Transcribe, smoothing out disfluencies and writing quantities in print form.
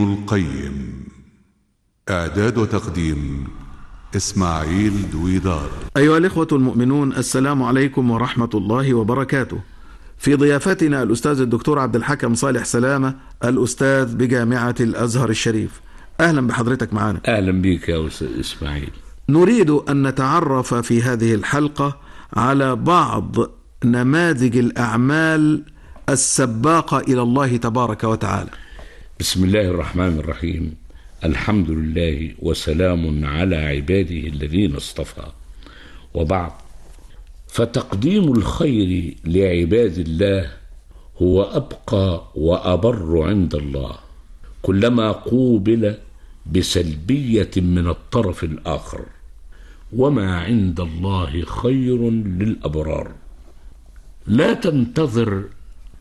القيم. إعداد وتقديم إسماعيل دويدار. أيها الإخوة المؤمنون، السلام عليكم ورحمة الله وبركاته. في ضيافتنا الأستاذ الدكتور عبد الحكم صالح سلامة، الأستاذ بجامعة الأزهر الشريف. أهلا بحضرتك معنا. أهلا بك يا أستاذ إسماعيل. نريد أن نتعرف في هذه الحلقة على بعض نماذج الأعمال السباقة إلى الله تبارك وتعالى. بسم الله الرحمن الرحيم. الحمد لله وسلام على عباده الذين اصطفى، وبعد، فتقديم الخير لعباد الله هو أبقى وأبر عند الله كلما قوبل بسلبية من الطرف الآخر، وما عند الله خير للأبرار. لا تنتظر